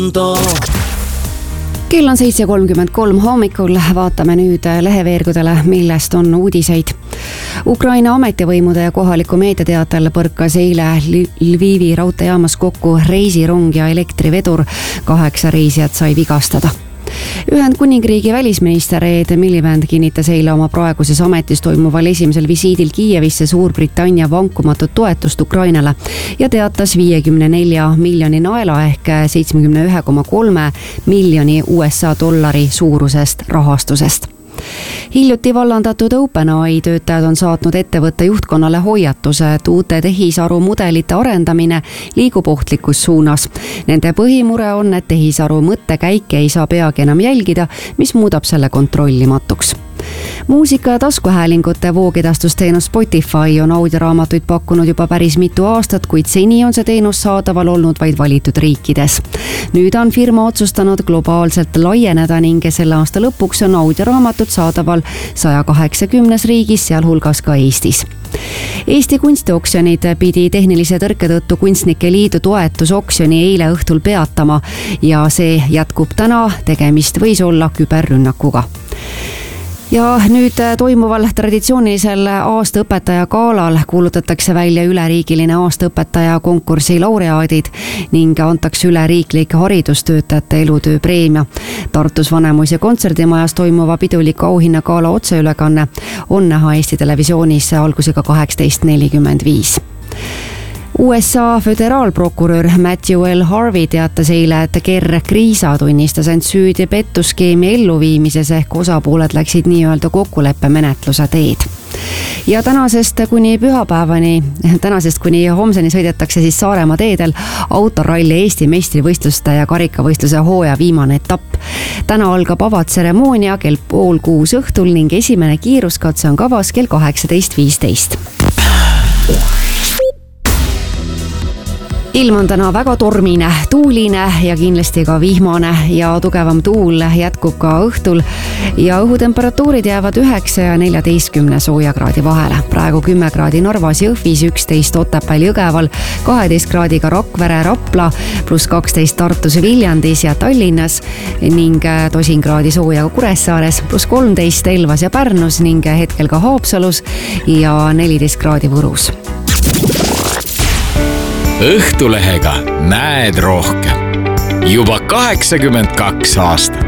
Kell on 7:33 hommikul, vaatame nüüd leheveergudele, millest on uudiseid. Ukraina ametivõimude ja kohaliku meediateatel põrkas eile Lvivi raudteejaamas kokku reisirong ja elektrivedur. 8 reisijat sai vigastada. Ühendkuningriigi välisminister Ed Miliband kinnitas eile oma praeguses ametis toimuval esimesel visiidil Kiievisse Suurbritannia vankumatut toetust Ukrainale ja teatas 54 miljoni naela ehk 71,3 miljoni USA dollari suurusest rahastusest. Hiljuti vallandatud OpenAI töötajad on saatnud ettevõtte juhtkonnale hoiatuse, et uute tehisarumudelite arendamine liigub ohtlikus suunas. Nende põhimure on, et tehisaru mõttekäike ei saa peagi enam jälgida, mis muudab selle kontrollimatuks. Muusika- ja taskuhäälingute voogedastusteenus Spotify on audioraamatuid pakkunud juba päris mitu aastat, kuid seni on see teenus saadaval olnud vaid valitud riikides. Nüüd on firma otsustanud globaalselt laieneda ning selle aasta lõpuks on audioraamatud saadaval 180 riigis, sealhulgas ka Eestis. Eesti kunstioksjonid pidi tehnilise tõrke tõttu Kunstnike Liidu toetusoksjoni eile õhtul peatama ja see jätkub täna, tegemist võis olla küberrünnakuga. Ja nüüd toimuval traditsioonilisel aastaõpetaja galal kuulutatakse välja üleriigiline aastaõpetaja konkursi laureaadid ning antakse üle riiklik haridustöötajate elutööpreemia. Tartus Vanemuise kontserdimajas toimuva piduliku auhinnagala otseülekanne on näha Eesti Televisioonis algusega 18:45. USA föderaalprokurör Matthew L. Harvey teatas eile, et Ger Kriisa tunnistas end süüdi pettusskeemi elluviimises ehk osapooled läksid nii-öelda kokkuleppemenetluse teed. Ja tänasest kuni homseni sõidetakse siis Saaremaa teedel autoralli Eesti meistrivõistluste ja karikavõistluse hooaja viimane etapp. Täna algab avatseremoonia kell 5:30 õhtul ning esimene kiiruskatse on kavas kell 18:15. Ilm on täna väga tormine, tuuline ja kindlasti ka vihmane ja tugevam tuul jätkub ka õhtul ja õhutemperatuurid jäävad 9 ja 14 soojakraadi vahele. Praegu 10 kraadi Narvas, Jõhvis, 11 Otepääl, Jõgeval, 12 kraadiga Rakvere, Rapla, pluss 12 Tartus, Viljandis ja Tallinnas ning tosin kraadi sooja Kuressaares, pluss 13 Elvas ja Pärnus ning hetkel ka Haapsalus ja 14 kraadi Võrus. Õhtulehega näed rohkem. Juba 82 aastat.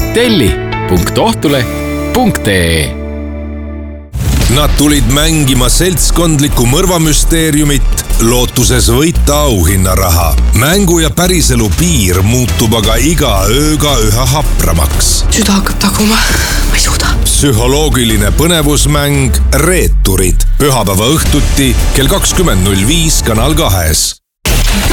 telli.ohtuleh.ee. Nad tulid mängima seltskondlikku mõrvamüsteeriumit, lootuses võita auhinnaraha. Mängu ja päriselu piir muutub aga iga ööga üha hapramaks. Süda hakkab taguma, ma ei suuda. Psühholoogiline põnevusmäng Reeturid. Pühapäeva õhtuti kell 20.05 Kanal 2.